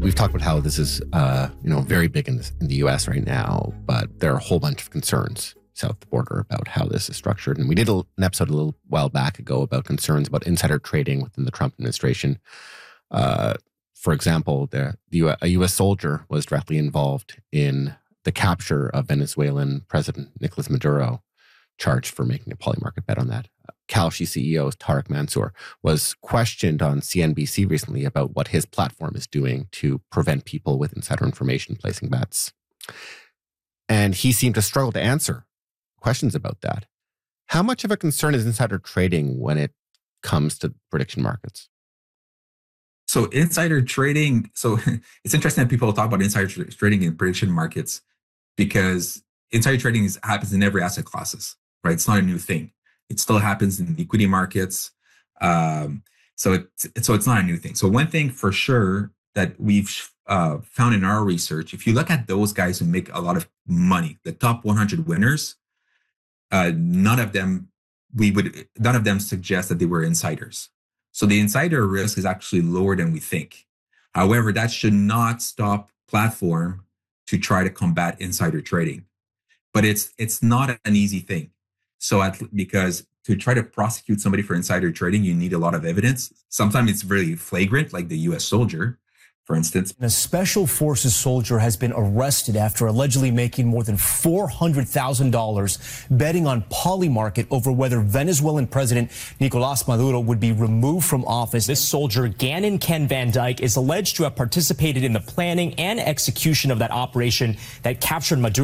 we've talked about how this is, very big in the U.S. right now, but there are a whole bunch of concerns south of the border about how this is structured. And we did an episode a little while back ago about concerns about insider trading within the Trump administration. For example, a U.S. soldier was directly involved in the capture of Venezuelan President Nicolas Maduro, charged for making a polymarket bet on that. Kalshi CEO Tariq Mansour was questioned on CNBC recently about what his platform is doing to prevent people with insider information placing bets. And he seemed to struggle to answer questions about that. How much of a concern is insider trading when it comes to prediction markets? So insider trading, it's interesting that people talk about insider trading in prediction markets because insider trading happens in every asset classes, right? It's not a new thing. It still happens in the equity markets. So it's not a new thing. So one thing for sure that we've found in our research, if you look at those guys who make a lot of money, the top 100 winners, none of them suggest that they were insiders. So the insider risk is actually lower than we think. However, that should not stop platform to try to combat insider trading. But it's not an easy thing. Because to try to prosecute somebody for insider trading, you need a lot of evidence. Sometimes it's really flagrant, like the U.S. soldier, for instance. A special forces soldier has been arrested after allegedly making more than $400,000 betting on Polymarket over whether Venezuelan President Nicolas Maduro would be removed from office. This soldier, Gannon Ken Van Dyke, is alleged to have participated in the planning and execution of that operation that captured Maduro.